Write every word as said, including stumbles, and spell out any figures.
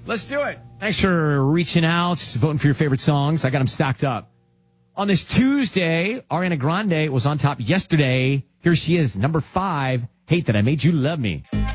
Let's do it. Thanks for reaching out, voting for your favorite songs. I got them stacked up. On this Tuesday, Ariana Grande was on top yesterday. Here she is, number five, Hate That I Made You Love Me.